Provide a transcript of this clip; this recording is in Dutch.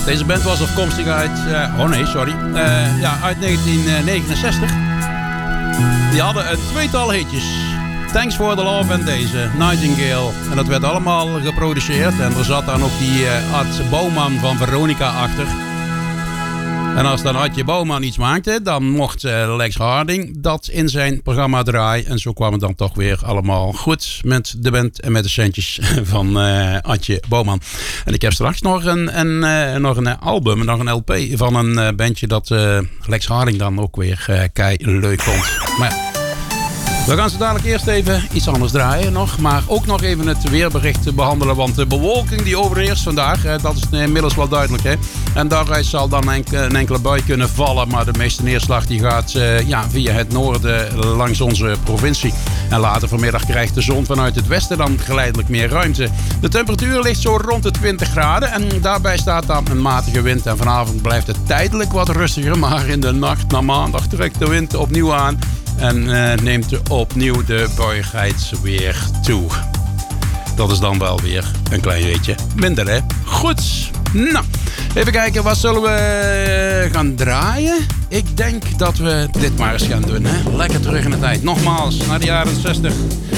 Deze band was afkomstig uit... uit 1969. Die hadden een tweetal hitjes. Thanks for the Love en deze, Nightingale. En dat werd allemaal geproduceerd. En er zat dan ook die Art Bouwman van Veronica achter. En als dan Adje Bouwman iets maakte, dan mocht Lex Harding dat in zijn programma draaien. En zo kwam het dan toch weer allemaal goed met de band en met de centjes van Adje Bouwman. En ik heb straks nog een album, nog een LP van een bandje dat Lex Harding dan ook weer kei leuk vond. Maar ja. We gaan zo dadelijk eerst even iets anders draaien nog. Maar ook nog even het weerbericht behandelen. Want de bewolking die overheerst vandaag. Dat is inmiddels wel duidelijk. Hè? En daaruit zal dan een enkele bui kunnen vallen. Maar de meeste neerslag die gaat via het noorden langs onze provincie. En later vanmiddag krijgt de zon vanuit het westen dan geleidelijk meer ruimte. De temperatuur ligt zo rond de 20 graden. En daarbij staat dan een matige wind. En vanavond blijft het tijdelijk wat rustiger. Maar in de nacht naar maandag trekt de wind opnieuw aan. En neemt opnieuw de buigheid weer toe. Dat is dan wel weer een klein beetje minder, hè? Goed. Nou, even kijken. Wat zullen we gaan draaien? Ik denk dat we dit maar eens gaan doen, hè? Lekker terug in de tijd. Nogmaals, naar de jaren 60.